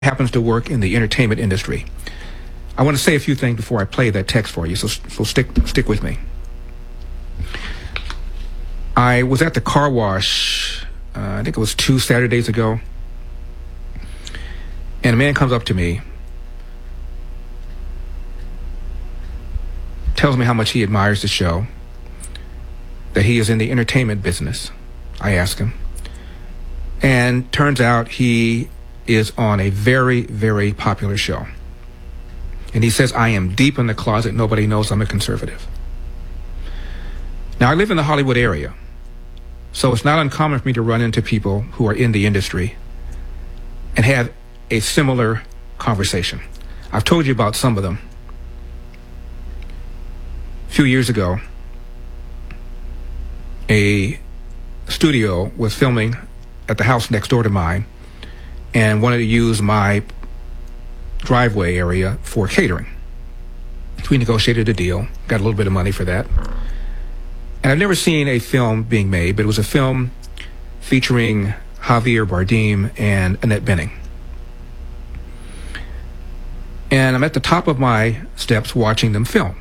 happens to work in the entertainment industry. I want to say a few things before I play that text for you, so stick with me. I was at the car wash, I think it was 2 Saturdays ago, and a man comes up to me, tells me how much he admires the show, that he is in the entertainment business. I ask him, and turns out he is on a very, very popular show. And he says, I am deep in the closet. Nobody knows I'm a conservative. Now, I live in the Hollywood area, so it's not uncommon for me to run into people who are in the industry and have a similar conversation. I've told you about some of them. A few years ago, a studio was filming at the house next door to mine and wanted to use my driveway area for catering. So we negotiated a deal, got a little bit of money for that. And I've never seen a film being made, but it was a film featuring Javier Bardem and Annette Bening. And I'm at the top of my steps watching them film.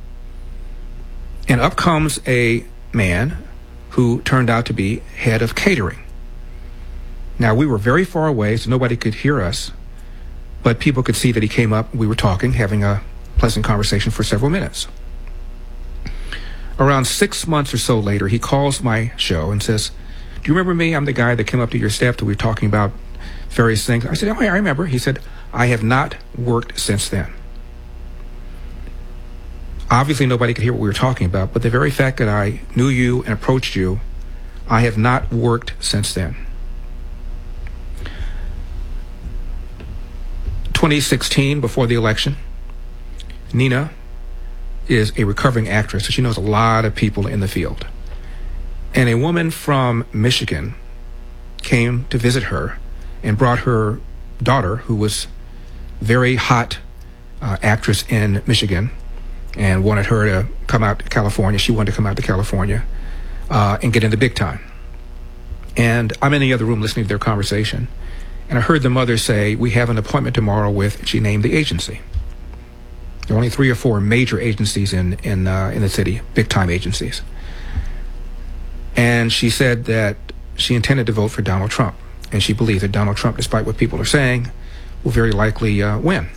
And up comes a man who turned out to be head of catering. Now, we were very far away, so nobody could hear us, but people could see that he came up. We were talking, having a pleasant conversation for several minutes. Around 6 months or so later, he calls my show and says, do you remember me? I'm the guy that came up to your staff that we were talking about various things. I said, oh, yeah, I remember. He said, I have not worked since then. Obviously, nobody could hear what we were talking about, but the very fact that I knew you and approached you, I have not worked since then. 2016, before the election, Nina is a recovering actress, so she knows a lot of people in the field. And a woman from Michigan came to visit her and brought her daughter, who was very hot actress in Michigan, and wanted her to come out to California. She wanted to come out to California and get in the big time. And I'm in the other room listening to their conversation. And I heard the mother say, we have an appointment tomorrow with, she named the agency. There are only 3 or 4 major agencies in the city, big-time agencies. And she said that she intended to vote for Donald Trump. And she believed that Donald Trump, despite what people are saying, will very likely win.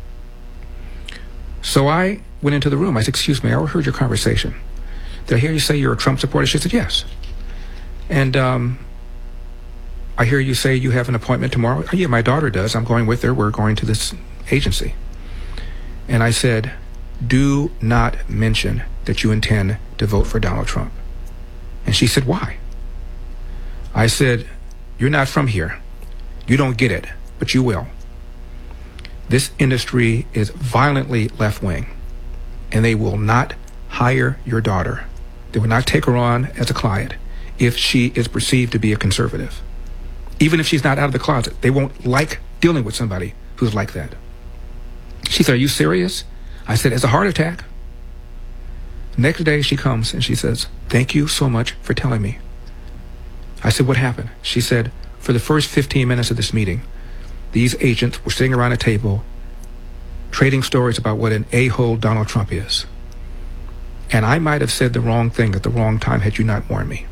So I went into the room. I said, excuse me, I overheard your conversation. Did I hear you say you're a Trump supporter? She said, yes. And I hear you say you have an appointment tomorrow. Oh, yeah, my daughter does. I'm going with her. We're going to this agency. And I said, do not mention that you intend to vote for Donald Trump. And she said, why? I said, you're not from here. You don't get it, but you will. This industry is violently left-wing, and they will not hire your daughter. They will not take her on as a client if she is perceived to be a conservative. Even if she's not out of the closet, they won't like dealing with somebody who's like that. She said, are you serious? I said, it's a heart attack. Next day she comes and she says, thank you so much for telling me. I said, what happened? She said, for the first 15 minutes of this meeting, these agents were sitting around a table trading stories about what an a-hole Donald Trump is. And I might have said the wrong thing at the wrong time had you not warned me.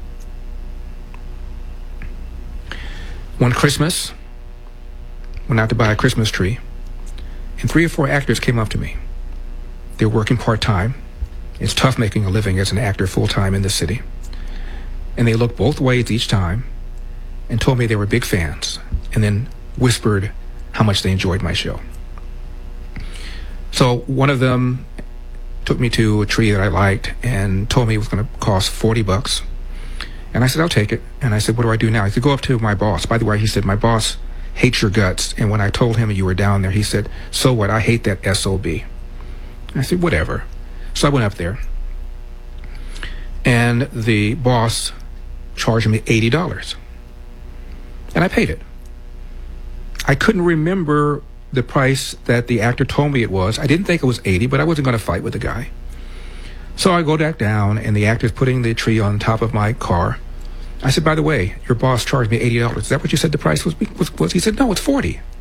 One Christmas, went out to buy a Christmas tree, and 3 or 4 actors came up to me. They were working part-time. It's tough making a living as an actor full-time in this city. And they looked both ways each time and told me they were big fans, and then whispered how much they enjoyed my show. So one of them took me to a tree that I liked and told me it was going to cost $40. And I said, I'll take it. And I said, what do I do now? He said, go up to my boss. By the way, he said, my boss hates your guts. And when I told him you were down there, he said, so what? I hate that SOB. And I said, whatever. So I went up there. And the boss charged me $80. And I paid it. I couldn't remember the price that the actor told me it was. I didn't think it was $80, but I wasn't going to fight with the guy. So I go back down, and the actor's putting the tree on top of my car. I said, by the way, your boss charged me $80. Is that what you said the price was? He said, no, it's $40.